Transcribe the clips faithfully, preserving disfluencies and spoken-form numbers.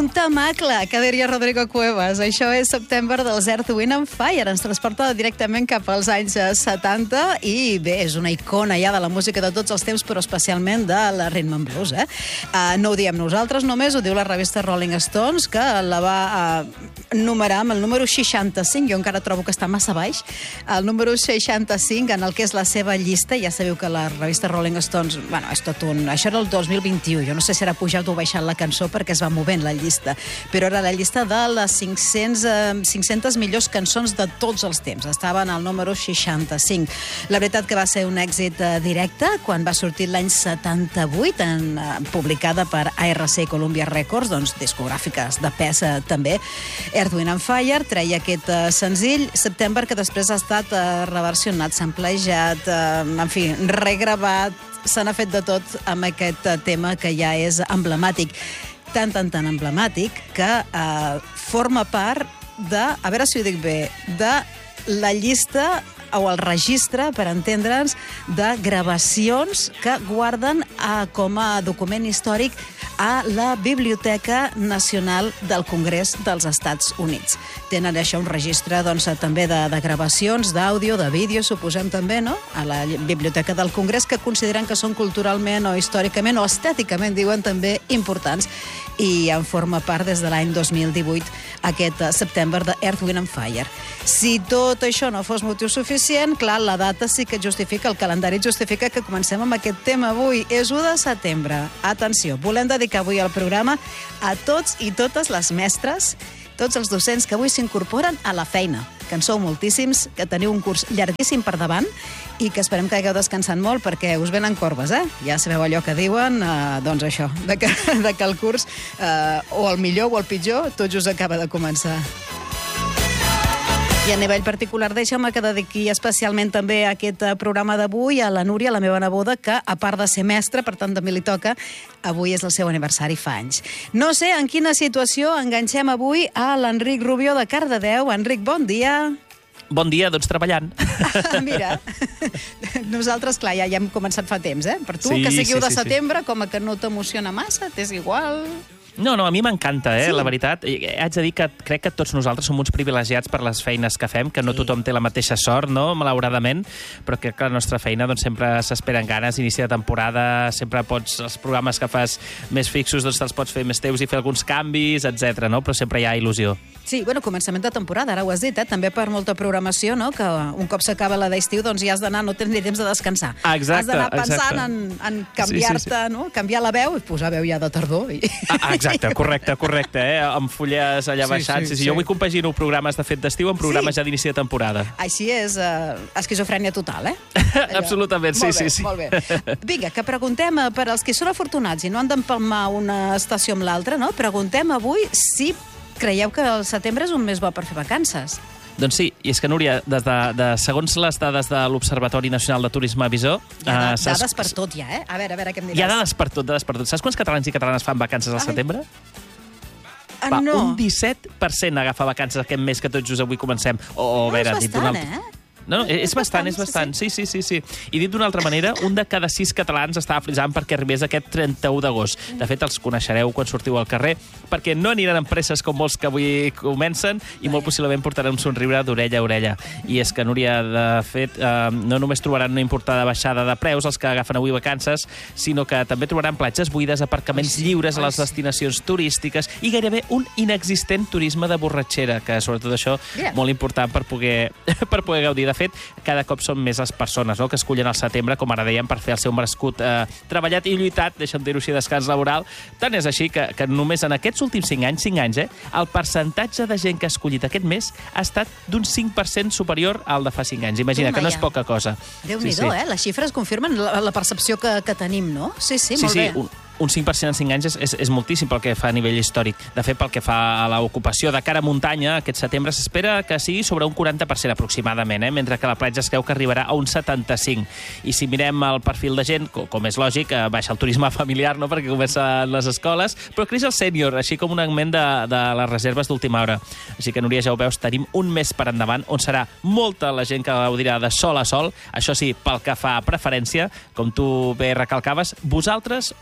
Un temacle, que diria Rodrigo Cuevas. Això és September dels Earth, Wind and Fire. Ens transporta directament cap als anys setanta i bé, és una icona ja de la música de tots els temps, però especialment de la rhythm and blues. Eh? Uh, no ho diem nosaltres només, ho diu la revista Rolling Stones, que la va uh, numerar amb el número seixanta-cinc. Jo encara trobo que està massa baix. El número seixanta-cinc, en el que és la seva llista. Ja sabeu que la revista Rolling Stones, bueno, és tot un... Això era el dos mil vint-i-u. Jo no sé si era pujat o baixat la cançó perquè es va movent la llista, però era la llista de les cinc-cents, cinc-centes millors cançons de tots els temps. Estaven al número seixanta-cinc. La veritat que va ser un èxit directe quan va sortir l'any setanta-vuit, en, publicada per A R C Columbia Records, doncs discogràfiques de pes eh, també. Earth, Wind and Fire treia aquest eh, senzill, September, que després ha estat eh, reversionat, samplejat, eh, en fi, regravat. Se n'ha fet de tot amb aquest eh, tema que ja és emblemàtic. Tan, tan, tan emblemàtic que eh, forma part de, a veure si ho dic bé, de la llista o el registre, per entendre'ns, de gravacions que guarden eh, com a document històric a la Biblioteca Nacional del Congrés dels Estats Units. Tenen això un registre doncs, també de, de gravacions, d'àudio, de vídeo, suposem també, no? A la Biblioteca del Congrés, que consideren que són culturalment o històricament o estèticament, diuen també, importants, i en forma part des de l'any dos mil divuit aquest September de Earth, Wind and Fire. Si tot això no fos motiu suficient, clar, la data sí que justifica, el calendari justifica que comencem amb aquest tema avui. És u de setembre. Atenció, volem dedicar avui el programa a tots i totes les mestres, tots els docents que avui s'incorporen a la feina, que en sou moltíssims, que teniu un curs llarguíssim per davant i que esperem que hagueu descansat molt perquè us venen corbes, eh? Ja sabeu allò que diuen, eh, doncs això, de que, de que el curs, eh, o el millor o el pitjor, tot just acaba de començar. I a nivell particular, deixa'm que dediqui especialment també a aquest programa d'avui a la Núria, la meva neboda, que a part de ser mestra, per tant també li toca, avui és el seu aniversari, fa anys. No sé en quina situació enganxem avui a l'Enric Rubió de Cardedeu. Enric, bon dia. Bon dia, doncs treballant. Ah, mira, nosaltres, clar, ja, ja hem començat fa temps, eh? Per tu, sí, que sigui sí, de sí, setembre, sí. Com a que no t'emociona massa, t'és igual... No, no, a mi m'encanta, eh, sí. La veritat. Haig de dir que crec que tots nosaltres som uns privilegiats per les feines que fem, que no sí. Tothom té la mateixa sort, no?, malauradament, però crec que la nostra feina doncs, sempre s'esperen ganes, inici de temporada, sempre pots, els programes que fas més fixos, doncs te'ls pots fer més teus i fer alguns canvis, etcètera, no? Però sempre hi ha il·lusió. Sí, bueno, començament de temporada, ara ho has dit, eh? També per molta programació, no?, que un cop s'acaba la d'estiu, doncs ja has d'anar, no tens ni temps de descansar. Exacte, has d'anar pensant exacte. en, en canviar-te, sí, sí, sí. No?, canviar la veu i posar veu ja de tardor. I... Ah, exacte, correcte, correcte, eh? Amb fulles allà baixats. Sí, sí, sí. Jo avui compagino programes de fet d'estiu amb programes sí. Ja d'inici de temporada. Així és, uh, esquizofrènia total, eh? Absolutament, sí, molt bé, sí, sí. Molt bé. Vinga, que preguntem per als que són afortunats i no han d'empalmar una estació amb l'altra, no? Preguntem avui si creieu que el setembre és un mes bo per fer vacances. Doncs sí, i és que, Núria, des de, de, segons les dades de l'Observatori Nacional de Turisme Visor... Hi ha uh, dades saps... per tot, ja, eh? A veure, a veure què em diràs. Hi ha dades per tot, dades per tot. Saps quants catalans i catalanes fan vacances al Ai. setembre? Ah, Va, no. Un disset per cent agafa vacances aquest mes que tot just avui comencem. O, o, no, veure, és bastant, altre... eh? No, no, és, és bastant, és bastant. Sí, sí, sí, sí. I dit d'una altra manera, un de cada sis catalans estava frisant perquè arribés aquest trenta-u d'agost. De fet, els coneixereu quan sortiu al carrer, perquè no aniran amb presses com molts que avui comencen i molt possiblement portaran un somriure d'orella a orella. I és que, Núria, de fet, eh, no només trobaran una importada baixada de preus els que agafen avui vacances, sinó que també trobaran platges buides, aparcaments sí, lliures oi. a les destinacions turístiques i gairebé un inexistent turisme de borratxera, que sobretot això yeah. molt important per poder, per poder gaudir. De fet, cada cop són més les persones, no?, que escollen el setembre, com ara dèiem, per fer el seu merescut eh, treballat i lluitat, deixa'm dir-ho així, descans laboral. Tant és així que, que només en aquests últims cinc anys, cinc anys, eh, el percentatge de gent que ha escollit aquest mes ha estat d'un cinc per cent superior al de fa cinc anys. Imagina, Toma, que no és poca cosa. Déu-n'hi-do, sí, sí. eh? Les xifres confirmen la, la percepció que, que tenim, no? Sí, sí, sí molt sí, bé. Un... un cinc per cent en cinc anys és, és, és moltíssim pel que fa a nivell històric. De fet, pel que fa a l'ocupació de cara a muntanya, aquest setembre s'espera que sigui sobre un quaranta per cent aproximadament, eh? Mentre que la platja es creu que arribarà a un setanta-cinc. I si mirem el perfil de gent, com, com és lògic, baixa el turisme familiar, no?, perquè comencen les escoles, però creix el sènior, així com un augment de, de les reserves d'última hora. Així que, Núria, ja ho veus, tenim un mes per endavant on serà molta la gent que gaudirà de sol a sol. Això sí, pel que fa a preferència, com tu bé recalcaves, vosaltres, oientes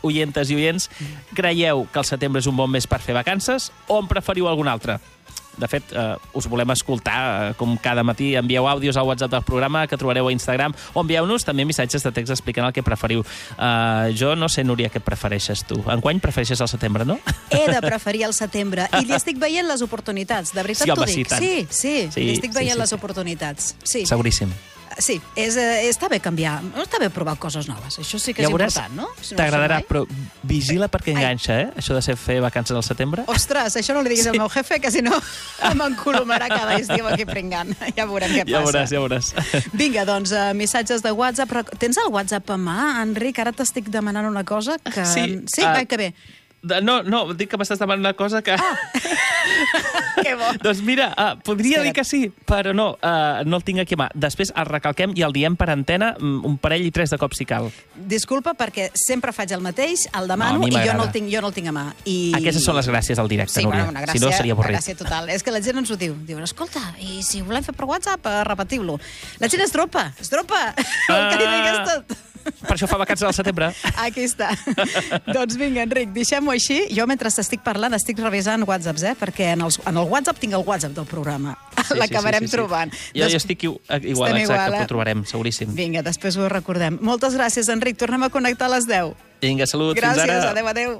oientes i oients, creieu que el setembre és un bon mes per fer vacances o en preferiu algun altre? De fet, eh, us volem escoltar, eh, com cada matí. Envieu àudios al WhatsApp del programa, que trobareu a Instagram, o envieu-nos també missatges de text explicant el que preferiu. Eh, jo no sé, Núria, què prefereixes tu. Enguany prefereixes el setembre, no? He de preferir el setembre. I li estic veient les oportunitats. De veritat sí, home, t'ho dic. Sí, sí, sí, sí, li estic veient sí, sí, les sí. oportunitats. Sí. Seguríssim. Sí, és, eh, està bé canviar, està bé provar coses noves. Això sí que ja és veuràs, important, no? Si no t'agradarà, mai... però vigila perquè enganxa, eh? Això de ser fer vacances al setembre. Ostres, això no li diguis sí. al meu jefe, que si no m'encolomarà cada estiu aquí pringant. Ja veurem què passa. Ja veuràs, ja veuràs. Vinga, doncs, uh, missatges de WhatsApp. Però tens el WhatsApp a mà, Enric? Ara t'estic demanant una cosa que... Sí, sí uh, vai, que bé. No, no, dic que m'estàs demanant una cosa que... Ah. Que bo. Doncs mira, uh, podria Espera't. dir que sí, però no, uh, no el tinc aquí a mà. Després el recalquem i el diem per antena un parell i tres de cop si cal. Disculpa, perquè sempre faig el mateix, el demano, no, i jo no, el tinc, jo no el tinc a mà. I... Aquestes són les gràcies del directe, sí, Núria. Bueno, una gràcia, si no, seria avorrit. Una gràcia total. És que la gent ens ho diu. Diuen, escolta, i si ho volem fer per WhatsApp, repetiu-lo. La gent es dropa, es dropa. Ah. Que li digues tot. Per això fa vacances al setembre. Aquí està. Doncs vinga, Enric, deixem-ho així. Jo, mentre t'estic parlant, estic revisant whatsapps, eh? Perquè en, els, en el WhatsApp tinc el WhatsApp del programa. Sí, L'acabarem sí, sí, sí, trobant. Sí. Jo, Des... jo estic igual, exacte, igual, eh? Però ho trobarem, seguríssim. Vinga, després ho recordem. Moltes gràcies, Enric. Tornem a connectar a les deu. Vinga, salut, gràcies, fins ara. Adéu, adéu.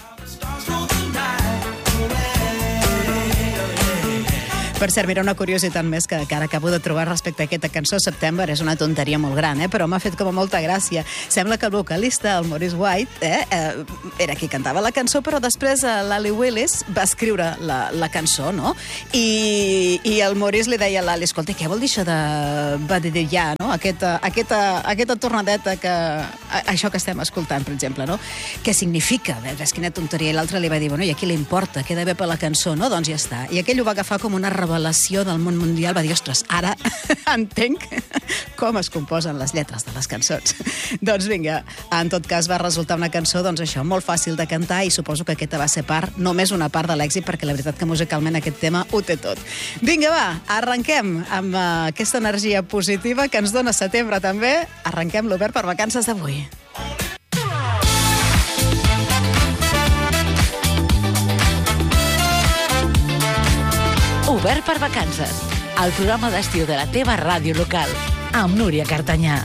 Per cert, mira, una curiositat més que, que ara acabo de trobar respecte a aquesta cançó, September, és una tonteria molt gran, eh? Però m'ha fet com a molta gràcia. Sembla que el vocalista, el Maurice White, eh, eh, era qui cantava la cançó, però després eh, l'Ali Willis va escriure la, la cançó, no? I, i el Maurice li deia a l'Ali, escolta, què vol dir això de va dir ja, no? Aquesta, aquesta, aquesta tornadeta que... això que estem escoltant, per exemple, no? Què significa? Ves, quina tonteria. I l'altre li va dir, bueno, i a qui li importa? Queda bé per la cançó, no? Doncs ja està. I aquell ho va agafar com una revelació del món mundial, va dir, ostres, ara entenc com es composen les lletres de les cançons. Doncs vinga, en tot cas va resultar una cançó, doncs això, molt fàcil de cantar i suposo que aquesta va ser part, només una part de l'èxit, perquè la veritat que musicalment aquest tema ho té tot. Vinga, va, arrenquem amb uh, aquesta energia positiva que ens dona setembre també. Arrenquem l'Obert per vacances d'avui. Obert per vacances, el programa d'estiu de la teva ràdio local, amb Núria Cartanyà.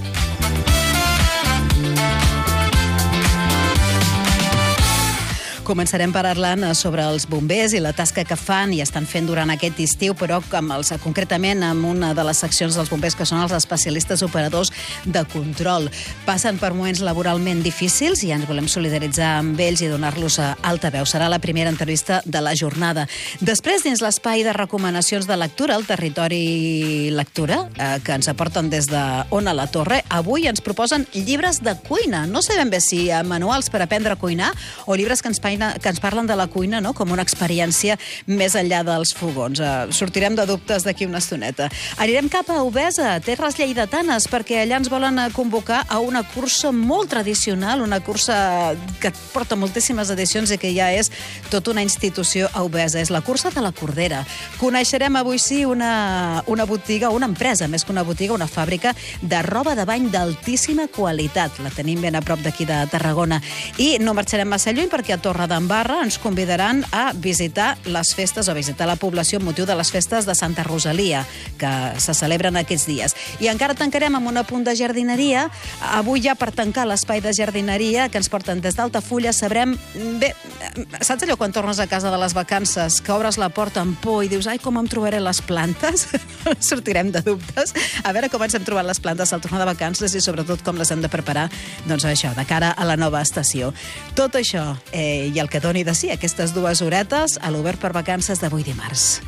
Començarem parlant sobre els bombers i la tasca que fan i estan fent durant aquest estiu, però amb els, concretament amb una de les seccions dels bombers que són els especialistes operadors de control. Passen per moments laboralment difícils i ens volem solidaritzar amb ells i donar-los alta veu. Serà la primera entrevista de la jornada. Després, dins l'espai de recomanacions de lectura, el Territori Lectura, eh, que ens aporten des de Ona la Torre, avui ens proposen llibres de cuina. No sé ben bé si manuals per aprendre a cuinar o llibres que ens que ens parlen de la cuina, no?, com una experiència més enllà dels fogons. Uh, sortirem de dubtes d'aquí una estoneta. Anirem cap a Obesa, terres lleidatanes, perquè allà ens volen convocar a una cursa molt tradicional, una cursa que porta moltíssimes edicions i que ja és tota una institució a Obesa. És la cursa de la Cordera. Coneixerem avui sí una, una botiga, una empresa, més que una botiga, una fàbrica de roba de bany d'altíssima qualitat. La tenim ben a prop d'aquí de Tarragona. I no marxarem massa lluny perquè a Torre d'Embarra ens convidaran a visitar les festes o visitar la població amb motiu de les festes de Santa Rosalia, que se celebren aquests dies. I encara tancarem amb un apunt de jardineria. Avui ja per tancar l'espai de jardineria que ens porten des d'Altafulla sabrem... Bé, saps allò quan tornes a casa de les vacances, que obres la porta amb por i dius, ai, com em trobaré les plantes? Sortirem de dubtes. A veure com ens hem trobat les plantes al tornar de vacances i sobretot com les hem de preparar, doncs això, de cara a la nova estació. Tot això eh, i el que doni de sí aquestes dues horetes a l'Obert per vacances d'avui dimarts.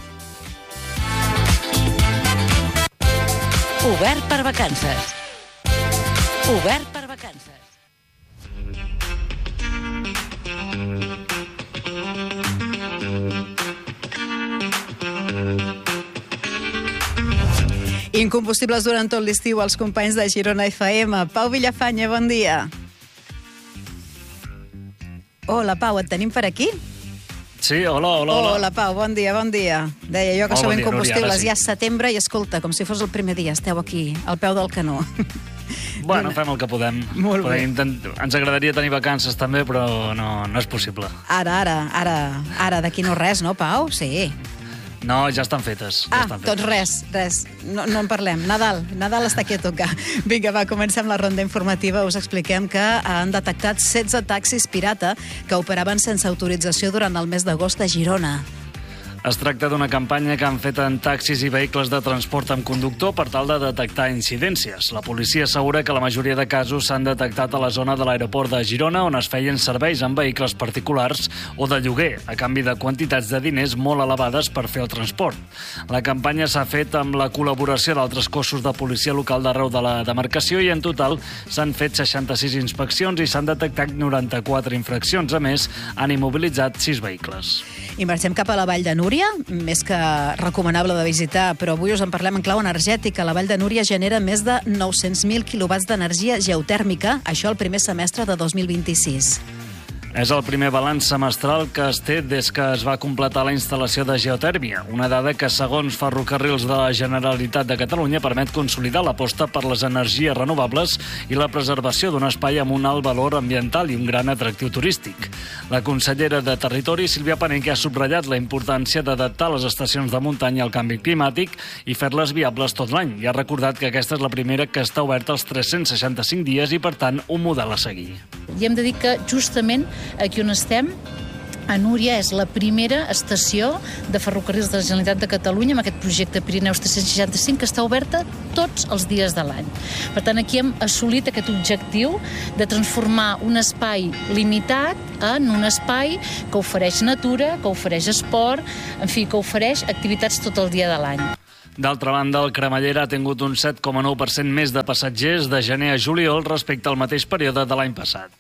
Obert per vacances. Obert per vacances. Incombustibles durant tot l'estiu els companys de Girona F M. Pau Villafanya, bon dia. Hola, Pau, et tenim per aquí? Sí, hola, hola, hola. Hola, Pau, bon dia, bon dia. Deia jo que Oh, sou bon dia, incombustibles. Núria, ara sí. Ja és setembre i escolta, com si fos el primer dia, esteu aquí, al peu del canó. Bueno, fem el que podem. Molt bé. Intent... Ens agradaria tenir vacances també, però no, no és possible. Ara, ara, ara, ara, d'aquí no res, no, Pau? Sí. No, ja estan fetes. Ja Ah, estan doncs fetes. res, res. No, no en parlem. Nadal, Nadal està aquí a tocar. Vinga, va, comencem la ronda informativa. Us expliquem que han detectat setze taxis pirata que operaven sense autorització durant el mes d'agost a Girona. Es tracta d'una campanya que han fet en taxis i vehicles de transport amb conductor per tal de detectar incidències. La policia assegura que la majoria de casos s'han detectat a la zona de l'aeroport de Girona, on es feien serveis amb vehicles particulars o de lloguer, a canvi de quantitats de diners molt elevades per fer el transport. La campanya s'ha fet amb la col·laboració d'altres cossos de policia local d'arreu de la demarcació i en total s'han fet seixanta-sis inspeccions i s'han detectat noranta-quatre infraccions. A més, han immobilitzat sis vehicles. I marxem cap a la Vall de Núria, més que recomanable de visitar, però avui us en parlem en clau energètica. La Vall de Núria genera més de nou-cents mil quilowatts d'energia geotèrmica, això el primer semestre de dos mil vint-i-sis. És el primer balanç semestral que es té des que es va completar la instal·lació de geotèrmia, una dada que, segons Ferrocarrils de la Generalitat de Catalunya, permet consolidar l'aposta per les energies renovables i la preservació d'un espai amb un alt valor ambiental i un gran atractiu turístic. La consellera de Territori, Sílvia Paneque, ha subratllat la importància d'adaptar les estacions de muntanya al canvi climàtic i fer-les viables tot l'any, i ha recordat que aquesta és la primera que està oberta els tres-cents seixanta-cinc dies i, per tant, un model a seguir. I hem de dir que justament aquí on estem, a Núria, és la primera estació de Ferrocarrils de la Generalitat de Catalunya amb aquest projecte Pirineus tres-cents seixanta-cinc que està oberta tots els dies de l'any. Per tant, aquí hem assolit aquest objectiu de transformar un espai limitat en un espai que ofereix natura, que ofereix esport, en fi, que ofereix activitats tot el dia de l'any. D'altra banda, el Cremallera ha tingut un set coma nou per cent més de passatgers de gener a juliol respecte al mateix període de l'any passat.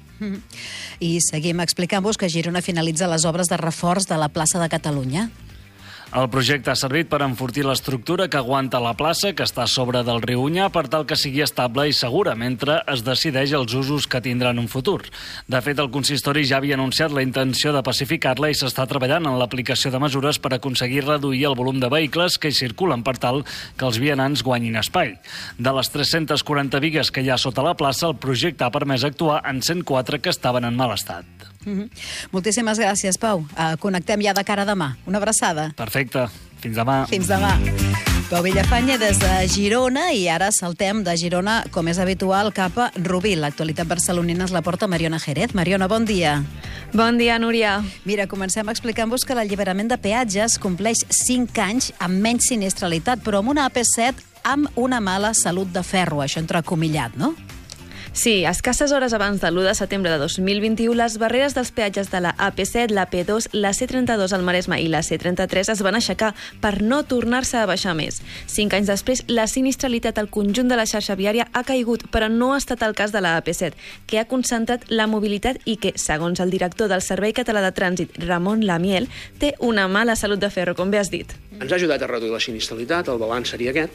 I seguim explicant-vos que Girona finalitza les obres de reforç de la plaça de Catalunya. El projecte ha servit per enfortir l'estructura que aguanta la plaça, que està a sobre del riu Unyà, per tal que sigui estable i segura, mentre es decideix els usos que tindran un futur. De fet, el consistori ja havia anunciat la intenció de pacificar-la i s'està treballant en l'aplicació de mesures per aconseguir reduir el volum de vehicles que hi circulen per tal que els vianants guanyin espai. De les tres-centes quaranta bigues que hi ha sota la plaça, el projecte ha permès actuar en cent quatre que estaven en mal estat. Mm-hmm. Moltíssimes gràcies, Pau. Uh, connectem ja de cara a demà. Una abraçada. Perfecte. Fins demà. Fins demà. Pau Villafanya des de Girona, i ara saltem de Girona, com és habitual, cap a Rubí. L'actualitat barcelonina ens la porta Mariona Jerez. Mariona, bon dia. Bon dia, Núria. Mira, comencem explicant-vos que l'alliberament de peatges compleix cinc anys amb menys sinistralitat, però amb una A P set amb una mala salut de ferro, això entrecomillat, no? Sí, a escasses hores abans de l'u de setembre de dos mil vint-i-u, les barreres dels peatges de la A P set, la P dos, la C trenta-dos al Maresme i la C trenta-tres es van aixecar per no tornar-se a baixar més. Cinc anys després, la sinistralitat al conjunt de la xarxa viària ha caigut, però no ha estat el cas de la A P set, que ha concentrat la mobilitat i que, segons el director del Servei Català de Trànsit, Ramon Lamiel, té una mala salut de ferro, com bé has dit. Ens ha ajudat a reduir la sinistralitat, el balanç seria aquest.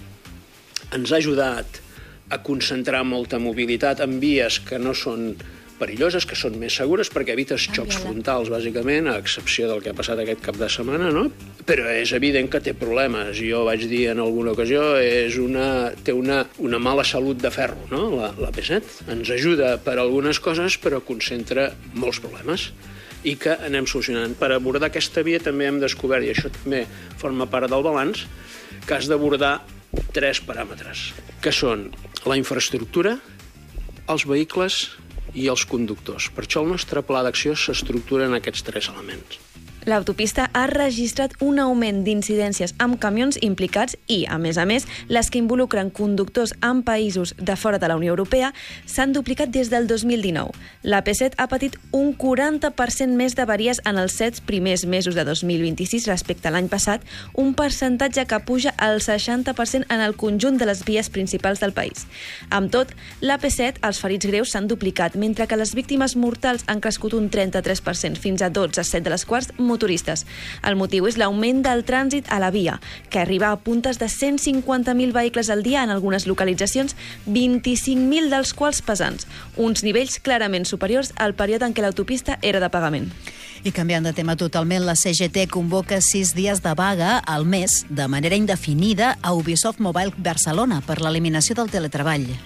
Ens ha ajudat a concentrar molta mobilitat en vies que no són perilloses, que són més segures, perquè evites xocs frontals, bàsicament, a excepció del que ha passat aquest cap de setmana, no? Però és evident que té problemes. Jo vaig dir en alguna ocasió, és una, té una, una mala salut de ferro, no? La, la A P set ens ajuda per algunes coses, però concentra molts problemes i que anem solucionant. Per abordar aquesta via també hem descobert, i això també forma part del balanç, que has d'abordar tres paràmetres, que són la infraestructura, els vehicles i els conductors. Per això el nostre pla d'acció s'estructura en aquests tres elements. L'autopista ha registrat un augment d'incidències amb camions implicats i, a més a més, les que involucren conductors en països de fora de la Unió Europea s'han duplicat des del dos mil dinou. La A P set ha patit un quaranta per cent més d'avaries en els set primers mesos de dos mil vint-i-sis respecte a l'any passat, un percentatge que puja al seixanta per cent en el conjunt de les vies principals del país. Amb tot, l'A P set, els ferits greus s'han duplicat, mentre que les víctimes mortals han crescut un trenta-tres per cent, fins a dotze, set de les quals motoristes. El motiu és l'augment del trànsit a la via, que arriba a puntes de cent cinquanta mil vehicles al dia en algunes localitzacions, vint-i-cinc mil dels quals pesants, uns nivells clarament superiors al període en què l'autopista era de pagament. I canviant de tema totalment, la C G T convoca sis dies de vaga al mes de manera indefinida a Ubisoft Mobile Barcelona per l'eliminació del teletreball.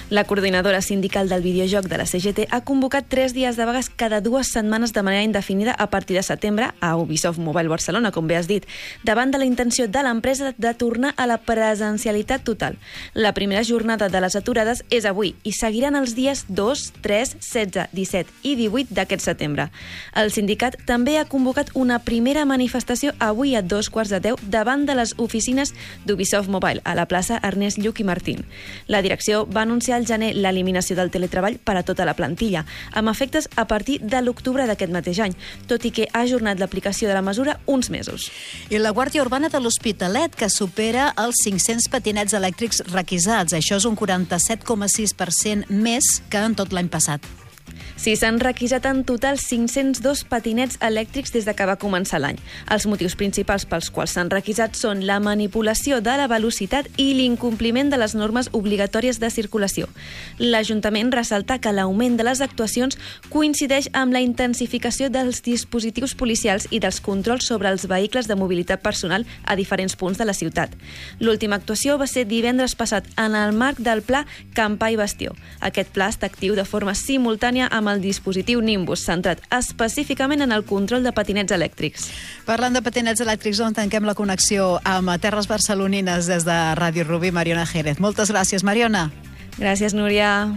La coordinadora sindical del videojoc de la C G T ha convocat tres dies de vagues cada dues setmanes de manera indefinida a partir de setembre a Ubisoft Mobile Barcelona, com bé has dit, davant de la intenció de l'empresa de tornar a la presencialitat total. La primera jornada de les aturades és avui i seguiran els dies dos, tres, setze, disset i divuit d'aquest setembre. El sindicat també ha convocat una primera manifestació avui a dos quarts de deu davant de les oficines d'Ubisoft Mobile a la plaça Ernest Lluch i Martín. La direcció va anunciar al gener l'eliminació del teletreball per a tota la plantilla, amb efectes a partir de l'octubre d'aquest mateix any, tot i que ha ajornat l'aplicació de la mesura uns mesos. I la Guàrdia Urbana de l'Hospitalet, que supera els cinc-cents patinets elèctrics requisats. Això és un quaranta-set coma sis per cent més que en tot l'any passat. Sí, s'han requisat en total cinc-cents dos patinets elèctrics des de que va començar l'any. Els motius principals pels quals s'han requisat són la manipulació de la velocitat i l'incompliment de les normes obligatòries de circulació. L'Ajuntament ressalta que l'augment de les actuacions coincideix amb la intensificació dels dispositius policials i dels controls sobre els vehicles de mobilitat personal a diferents punts de la ciutat. L'última actuació va ser divendres passat en el marc del pla Campà i Bastió. Aquest pla està actiu de forma simultània amb el dispositiu Nimbus, centrat específicament en el control de patinets elèctrics. Parlant de patinets elèctrics, on tanquem la connexió amb terres barcelonines des de Ràdio Rubí, Mariona Jerez. Moltes gràcies, Mariona. Gràcies, Núria.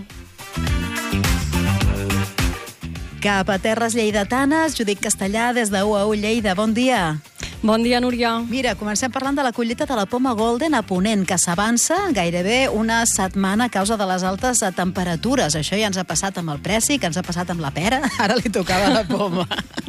Cap a terres lleidatanes, Judit Castellà, des de U A U Lleida. Bon dia. Bon dia, Núria. Mira, comencem parlant de la collita de la poma golden a Ponent, que s'avança gairebé una setmana a causa de les altes temperatures. Això ja ens ha passat amb el pressi, que ens ha passat amb la pera, ara li tocava la poma.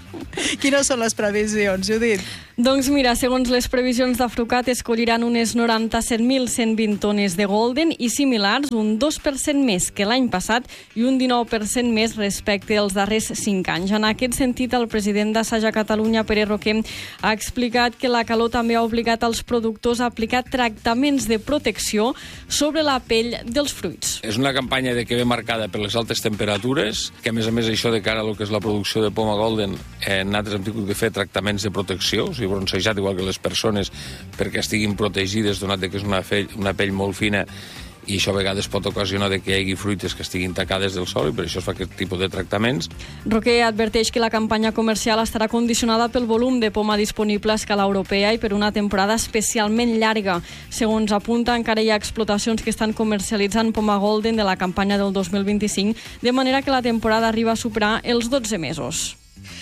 Quines són les previsions, Judit? Doncs mira, segons les previsions d'Afrucat, es colliran unes noranta-set mil cent vint tones de golden i similars, un dos per cent més que l'any passat i un dinou per cent més respecte als darrers cinc anys. En aquest sentit, el president d'Assaja Catalunya, Pere Roquer, ha explicat que la calor també ha obligat els productors a aplicar tractaments de protecció sobre la pell dels fruits. És una campanya de que ve marcada per les altes temperatures, que a més a més això de cara a lo que és la producció de poma golden, eh, nosaltres hem tingut de fer tractaments de protecció, o sigui, bronzejat igual que les persones, perquè estiguin protegides, donat que és una, fe, una pell molt fina, i això a vegades pot ocasionar que hi hagi fruites que estiguin tacades del sol, i per això es fa aquest tipus de tractaments. Roquer adverteix que la campanya comercial estarà condicionada pel volum de poma disponible a escala europea i per una temporada especialment llarga. Segons apunta, encara hi ha explotacions que estan comercialitzant poma golden de la campanya del dos mil vint-i-cinc, de manera que la temporada arriba a superar els dotze mesos.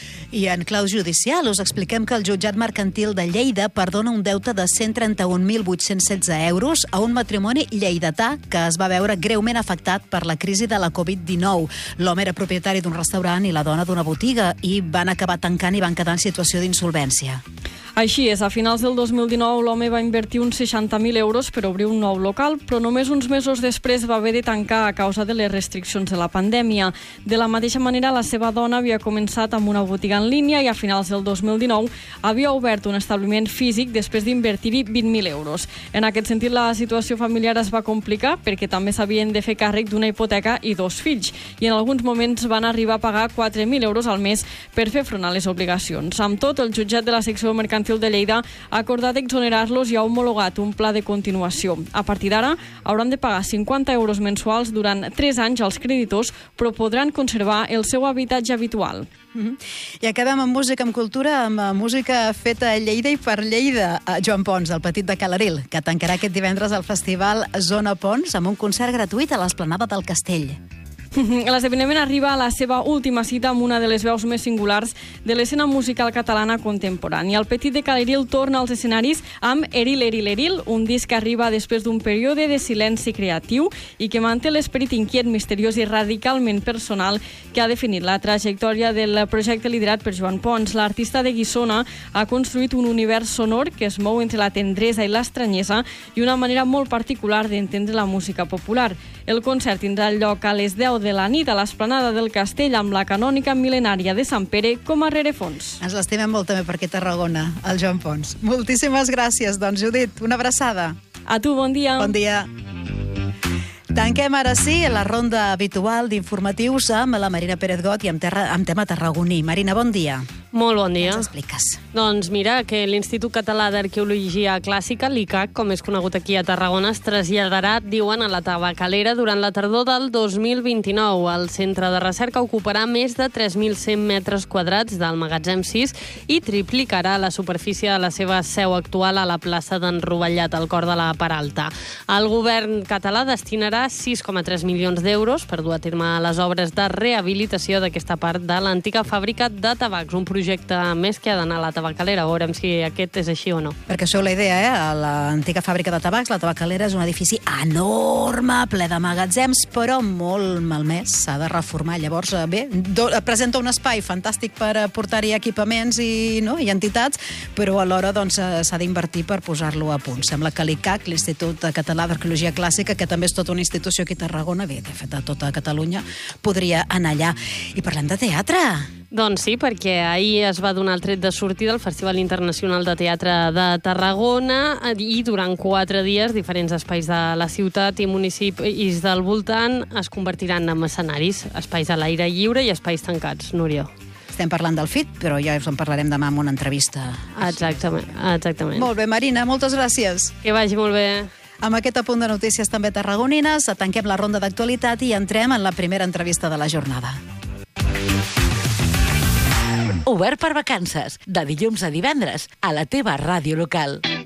I en clau judicial us expliquem que el jutjat mercantil de Lleida perdona un deute de cent trenta-un mil vuit-cents setze euros a un matrimoni lleidatà que es va veure greument afectat per la crisi de la covid dinou. L'home era propietari d'un restaurant i la dona d'una botiga i van acabar tancant i van quedar en situació d'insolvència. Així és, a finals del dos mil dinou l'home va invertir uns seixanta mil euros per obrir un nou local, però només uns mesos després va haver de tancar a causa de les restriccions de la pandèmia. De la mateixa manera, la seva dona havia començat amb una botiga en línia i a finals del dos mil dinou havia obert un establiment físic després d'invertir-hi vint mil euros. En aquest sentit, la situació familiar es va complicar perquè també s'havien de fer càrrec d'una hipoteca i dos fills, i en alguns moments van arribar a pagar quatre mil euros al mes per fer front a les obligacions. Amb tot, el jutjat de la secció mercantil de Lleida ha acordat exonerar-los i ha homologat un pla de continuació. A partir d'ara, hauran de pagar cinquanta euros mensuals durant tres anys als creditors, però podran conservar el seu habitatge habitual. Mm-hmm. I acabem amb música, amb cultura, amb música feta a Lleida i per Lleida. Joan Pons, el petit de Calaril, que tancarà aquest divendres el festival Zona Pons amb un concert gratuït a l'Esplanada del Castell. L'esdeveniment arriba a la seva última cita amb una de les veus més singulars de l'escena musical catalana contemporània. El petit de Calaril torna als escenaris amb Eril, Eril, Eril, un disc que arriba després d'un període de silenci creatiu i que manté l'esperit inquiet, misteriós i radicalment personal que ha definit la trajectòria del projecte liderat per Joan Pons. L'artista de Guissona ha construït un univers sonor que es mou entre la tendresa i l'estranyesa i una manera molt particular d'entendre la música popular. El concert tindrà lloc a les deu de la nit a l'Esplanada del Castell amb la canònica mil·lenària de Sant Pere com a rerefons. Ens l'estimem molt també per aquí a Tarragona, el Joan Pons. Moltíssimes gràcies, doncs, Judit. Una abraçada. A tu, bon dia. Bon dia. Tanquem ara sí la ronda habitual d'informatius amb la Marina Pérez Got i amb, terra, amb tema tarragoní. Marina, bon dia. Molt bon dia. Ens expliques. Doncs mira, que l'Institut Català d'Arqueologia Clàssica, l'I C A C, com és conegut aquí a Tarragona, es traslladarà, diuen, a la Tabacalera durant la tardor del dos mil vint-i-nou. El centre de recerca ocuparà més de tres mil cent metres quadrats del magatzem sis i triplicarà la superfície de la seva seu actual a la plaça d'en Rovellat, al cor de la Peralta. El govern català destinarà sis coma tres milions d'euros per dur a terme les obres de rehabilitació d'aquesta part de l'antiga fàbrica de tabacs, un projecte més que ha d'anar a la Tabacalera. Veurem si aquest és així o no. Perquè això la idea, eh? A l'antiga fàbrica de tabacs, la Tabacalera és un edifici enorme, ple de magatzems, però molt malmès. S'ha de reformar. Llavors, bé, do, presenta un espai fantàstic per portar-hi equipaments i, no, i entitats, però alhora doncs, s'ha d'invertir per posar-lo a punt. Sembla que l'I C A C, l'Institut Català d'Arqueologia Clàssica, que també és tota una institució aquí a Tarragona, bé, de fet, a tota Catalunya, podria anar allà. I parlem de teatre. Doncs sí, perquè ahir es va donar el tret de sortida al Festival Internacional de Teatre de Tarragona i durant quatre dies diferents espais de la ciutat i municipis del voltant es convertiran en escenaris, espais a l'aire lliure i espais tancats. Núria. Estem parlant del F I T, però ja us en parlarem demà en una entrevista. Exactament, exactament. Molt bé, Marina, moltes gràcies. Que vagi molt bé. Amb aquest apunt de notícies també tarragonines, tanquem la ronda d'actualitat i entrem en la primera entrevista de la jornada. Obert per vacances, de dilluns a divendres, a la teva ràdio local.